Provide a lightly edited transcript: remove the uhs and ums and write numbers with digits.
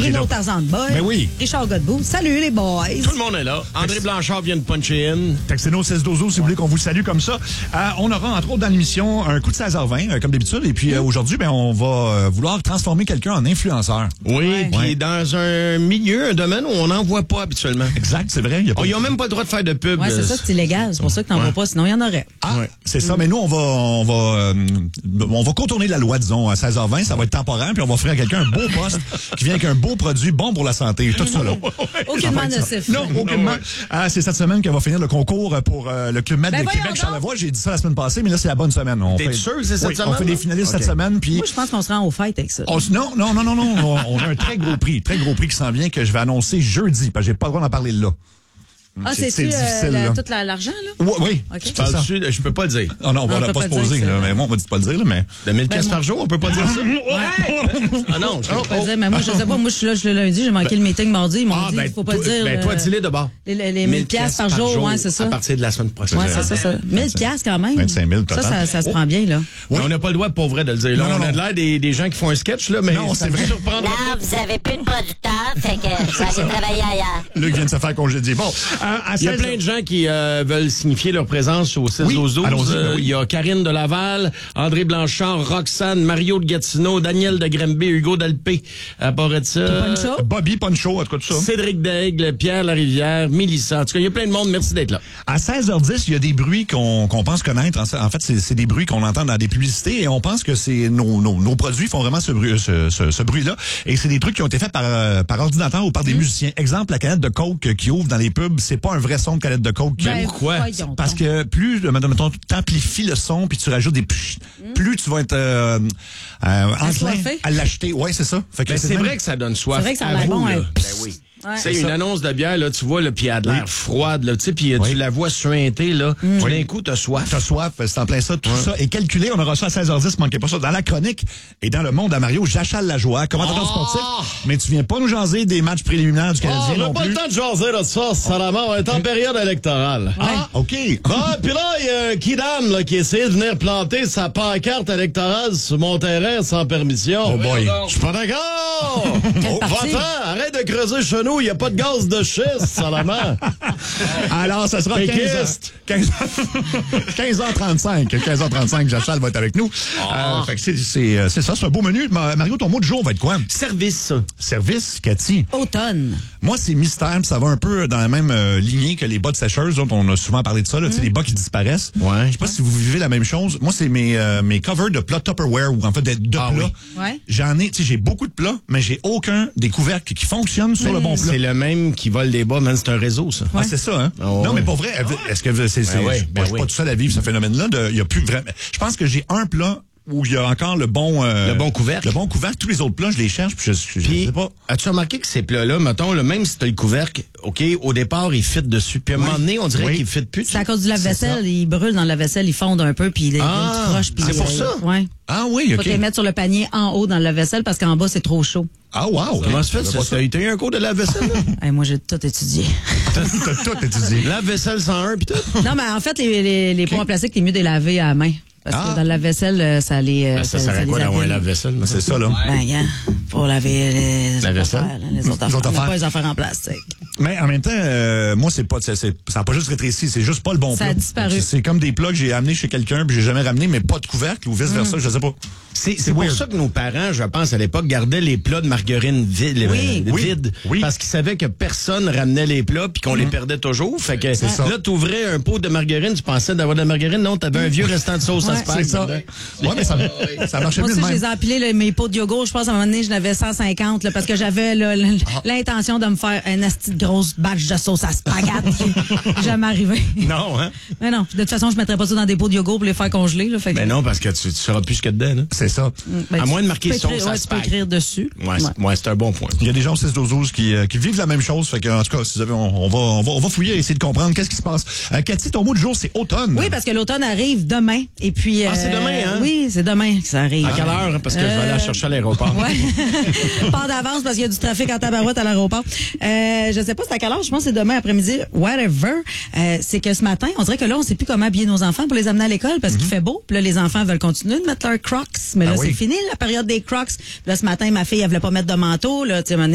Bruno Tarzan de Boy. Ben oui. Richard Godbout. Salut les boys. Tout le monde est là. André Blanchard vient de puncher in. Textez-nous 16-12 si vous voulez qu'on vous salue comme ça. On aura, entre autres, dans l'émission, un coup de 16h20, comme d'habitude. Et puis, aujourd'hui, on va vouloir transformer quelqu'un en influenceur. Oui, puis dans un milieu, un domaine où on n'en voit pas habituellement. Exact, c'est vrai. Ils n'ont même pas le droit de faire de pub. Oui, c'est ça, c'est illégal. C'est pour ça que t'en vois pas, sinon il y en aurait. C'est ça. Mais nous, on va contourner la loi, disons, à 16h20. Ça va être temporaire. Puis on va offrir à quelqu'un un beau poste qui vient avec un beau produit bon pour la santé. Tout ça, là. Aucunement nocif. Non, aucunement. C'est cette semaine qu'on va finir le concours pour le Club Med de Québec Charlevoix. J'ai dit ça la semaine passée, mais là, c'est la bonne semaine. T'es sûr que c'est cette semaine? On fait des finalistes cette semaine. Puis moi, je pense qu'on se rend aux fêtes avec ça. Non. On a un très gros prix qui s'en vient que je vais annoncer jeudi, parce que j'ai pas le droit d'en parler là. C'est-tu tout l'argent, là? Oui. Okay. Je peux pas le dire. Oh non, on va pas se poser, là, mais moi, on va pas le dire, là, mais. De 1000 pièces par jour, on peut pas dire ça? Ah non, je peux pas dire, mais moi, je sais pas, moi, je suis là le lundi, j'ai manqué le meeting mardi, ils m'ont dit, il faut pas dire. Ben, toi, dis-les de bord. Les 1000 pièces par jour, ouais, c'est ça. À partir de la semaine prochaine. Ouais, c'est ça. 1000 pièces quand même. 25 000 total. Ça se prend bien, là. Oui. On n'a pas le droit, pour vrai, de le dire. Là, on a l'air des gens qui font un sketch, là, mais non, c'est vrai. Non, vous avez plus de producteurs, fait que vous allez travailler ailleurs. Luc vient de se faire congédier. Bon, il y a plein de gens qui veulent signifier leur présence au 6-12-12. Il y a Karine de Laval, André Blanchard, Roxane, Mario de Gatineau, Daniel de Granby, Hugo Dalpé, à part de ça. Bobby Poncho, en tout cas, tout ça. Cédric Daigle, Pierre Larivière, Mélissa. En tout cas, il y a plein de monde. Merci d'être là. À 16h10, il y a des bruits qu'on pense connaître. En fait, c'est des bruits qu'on entend dans des publicités et on pense que c'est nos produits font vraiment ce bruit-là. Et c'est des trucs qui ont été faits par ordinateur ou par des musiciens. Exemple, la canette de Coke qui ouvre dans les pubs, c'est pas un vrai son de canette de Coke. Pourquoi? Parce que plus, mettons, tu amplifies le son puis tu rajoutes des plus tu vas être enclin à l'acheter. Ouais, c'est ça. Fait que c'est vrai que ça donne soif. C'est vrai que ça a l'air bon. Ben oui. C'est une annonce de bière, là, tu vois, là, puis elle a de l'air froide, là, tu sais, puis tu la vois suinter, là. D'un coup, t'as soif. T'as soif, c'est en plein ça, tout ça est calculé. On aura ça à 16h10, manquez pas ça. Dans la chronique et dans le monde à Mario, j'achale la joie, commentateur sportif. Mais tu viens pas nous jaser des matchs préliminaires du Canadien on n'a pas le temps de jaser de ça, salamand. On est en période électorale. OK. Puis là, il y a un kidam là, qui essaie de venir planter sa pancarte électorale sur mon terrain sans permission. Oh boy. Je suis pas d'accord. Va-t'en, arrête de creuser chez nous. Il n'y a pas de gaz de schiste, salamand. Alors, ça sera 15h35. 15h35, Jachal va être avec nous. Fait que c'est ça, c'est un beau menu. Mario, ton mot du jour va être quoi? Service. Service, Cathy? Automne. Moi, c'est mystère, ça va un peu dans la même lignée que les bas de sécheuse, dont on a souvent parlé de ça, là, tu sais, les bas qui disparaissent. Ouais. Je sais pas si vous vivez la même chose. Moi, c'est mes covers de plats Tupperware, ou en fait de plats. Oui. Ouais. J'en ai, tu sais, j'ai beaucoup de plats, mais j'ai aucun des couvercles qui fonctionnent sur le bon plat. C'est le même qui vole des bas, man, c'est un réseau, ça. Ah, c'est ça, hein? Non, mais pour vrai, est-ce que c'est moi, je suis pas tout seul à vivre ce phénomène-là. Il y a plus vraiment. Je pense que j'ai un plat où il y a encore le bon couvercle. Le bon couvercle. Tous les autres plats, je les cherche, puis je sais pas. As-tu remarqué que ces plats-là, mettons, là, même si t'as le couvercle, OK, au départ, ils fit dessus. Puis à un moment donné, on dirait qu'ils fit plus. C'est à cause du lave-vaisselle. Ils brûlent dans le lave-vaisselle, ils fondent un peu, puis ils crochent. C'est pour ça? Ouais. Ah oui, OK. Faut les mettre sur le panier en haut dans le lave-vaisselle parce qu'en bas, c'est trop chaud. Ah, wow. Comment se fait ça? T'as eu un cours de lave-vaisselle? Moi, j'ai tout étudié. T'as tout étudié. Lave-vaisselle 101 puis tout? Non, mais en fait, les pots en plastique, c'est mieux de les laver à la main. Parce que dans le lave-vaisselle, ça les. Ça sert à quoi d'avoir un lave-vaisselle? C'est ça, là. Pour laver la vaisselle. Les autres affaires. On n'a pas les affaires en plastique. Mais en même temps, moi, ça n'a pas juste rétréci, c'est juste pas le bon plat. Ça a disparu. C'est comme des plats que j'ai amenés chez quelqu'un puis j'ai jamais ramené, mais pas de couvercle ou vice-versa, je sais pas. C'est pour ça que nos parents, je pense, à l'époque, gardaient les plats de margarine vides. Oui. Parce qu'ils savaient que personne ramenait les plats puis qu'on les perdait toujours. Fait que là, t'ouvrais un pot de margarine, tu pensais d'avoir de la margarine. Non, t'avais un vieux restant de sauce à spag. C'est ça. Ouais, mais ça marchait Moi mieux de aussi, même. je les ai empilés, mes pots de yogourt. Je pense à un moment donné, j'en avais 150 là, parce que j'avais l'intention de me faire une asti de grosse batch de sauce à spaghetti. Jamais arrivé. Non, hein? Mais non, de toute façon, je mettrais pas ça dans des pots de yogourt pour les faire congeler. Là, fait que... Mais non, parce que tu sauras plus ce qu'il y a dedans. Là. C'est ça. À moins de marquer sauce à tu peux spag. écrire dessus. Ouais, c'est un bon point. Il y a des gens au 6-12-12 qui vivent la même chose. Fait que, en tout cas, si vous avez, on va fouiller et essayer de comprendre qu'est-ce qui se passe. Cathy, ton mot du jour, c'est automne. Oui, parce que l'automne arrive demain. Et puis, c'est demain, hein? Oui, c'est demain que ça arrive. À quelle heure? Parce que je vais aller la chercher à l'aéroport. Ouais. Pas d'avance parce qu'il y a du trafic en tabarouette à l'aéroport. Je sais pas c'est à quelle heure. Je pense que c'est demain après-midi. Whatever. C'est que ce matin, on dirait que là, on sait plus comment habiller nos enfants pour les amener à l'école parce qu'il fait beau. Puis là, les enfants veulent continuer de mettre leurs Crocs. Mais là, c'est fini, la période des Crocs. Puis là, ce matin, ma fille, elle voulait pas mettre de manteau. Là,